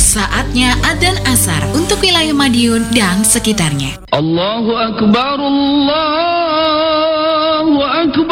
Saatnya adzan asar untuk wilayah Madiun dan sekitarnya. Allahu Akbar, Allahu Akbar.